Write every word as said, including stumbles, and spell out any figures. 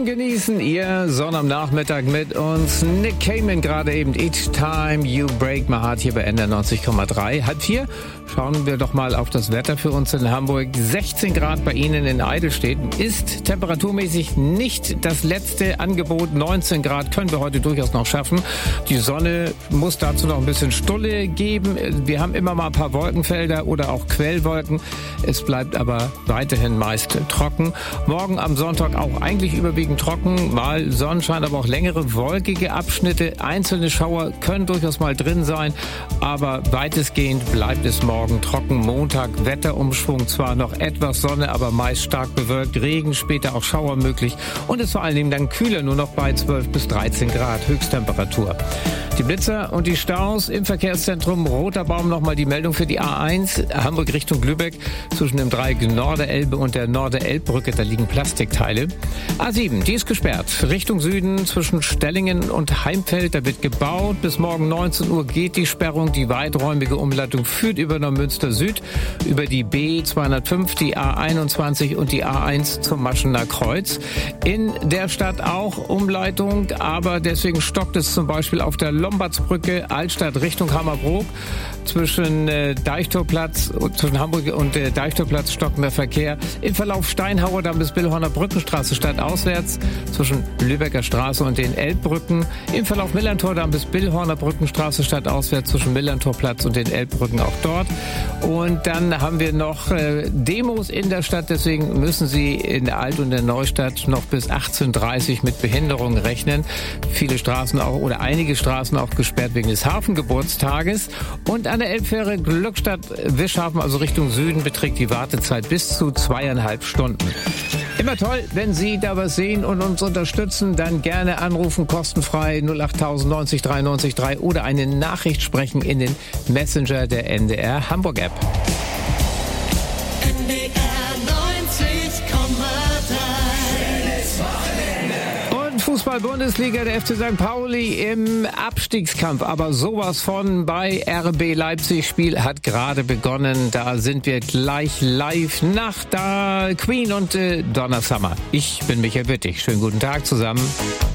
zum Genießen. Ihr Sonn am Nachmittag mit uns. Nick Cayman gerade eben. Each Time You Break My Heart hier bei N D R neunzig Komma drei. Halb vier. Schauen wir doch mal auf das Wetter für uns in Hamburg. sechzehn Grad bei Ihnen in Eidelstedt. Ist temperaturmäßig nicht das letzte Angebot. neunzehn Grad können wir heute durchaus noch schaffen. Die Sonne muss dazu noch ein bisschen Stulle geben. Wir haben immer mal ein paar Wolkenfelder oder auch Quellwolken. Es bleibt aber weiterhin meist trocken. Morgen am Sonntag auch eigentlich überwiegend trocken. Mal Sonnenschein, aber auch längere wolkige Abschnitte. Einzelne Schauer können durchaus mal drin sein. Aber weitestgehend bleibt es morgen trocken. Montag Wetterumschwung, zwar noch etwas Sonne, aber meist stark bewölkt. Regen, später auch Schauer möglich. Und es vor allen Dingen dann kühler, nur noch bei zwölf bis dreizehn Grad Höchsttemperatur. Die Blitzer und die Staus im Verkehrszentrum Roter Baum. Nochmal die Meldung für die A eins, Hamburg Richtung Lübeck, zwischen dem Dreieck Norderelbe und der Norderelbbrücke, da liegen Plastikteile. A sieben, die ist gesperrt. Richtung Süden zwischen Stellingen und Heimfeld, da wird gebaut. Bis morgen neunzehn Uhr geht die Sperrung. Die weiträumige Umleitung führt über Neumünster Süd, über die B zweihundertfünf, die A einundzwanzig und die A eins zum Maschener Kreuz. In der Stadt auch Umleitung, aber deswegen stockt es zum Beispiel auf der Lombardsbrücke, Altstadt Richtung Hammerbrook. Zwischen äh, Deichtorplatz, zwischen Hamburg und äh, Deichtorplatz stockender Verkehr. Im Verlauf Steinhauer dann bis Billhorner Brückenstraße stadtauswärts. Zwischen Lübecker Straße und den Elbbrücken. Im Verlauf Millerntor dann bis Billhorner Brückenstraße stadtauswärts. Zwischen Millerntorplatz und den Elbbrücken auch dort. Und dann haben wir noch äh, Demos in der Stadt. Deswegen müssen Sie in der Alt- und der Neustadt noch bis achtzehn Uhr dreißig mit Behinderungen rechnen. Viele Straßen auch oder einige Straßen auch gesperrt wegen des Hafengeburtstages. Und an der Elbfähre Glückstadt-Wischhafen, also Richtung Süden, beträgt die Wartezeit bis zu zweieinhalb Stunden. Immer toll, wenn Sie da was sehen und uns unterstützen, dann gerne anrufen, kostenfrei null acht null null neun drei neun drei oder eine Nachricht sprechen in den Messenger der N D R Hamburg App. N D R neunzig Komma drei. Und Fußball-Bundesliga, der F C Sankt Pauli im Abstiegskampf, aber sowas von bei R B Leipzig. Spiel hat gerade begonnen, da sind wir gleich live nach da Queen und äh, Donna Summer. Ich bin Michael Wittig. Schönen guten Tag zusammen.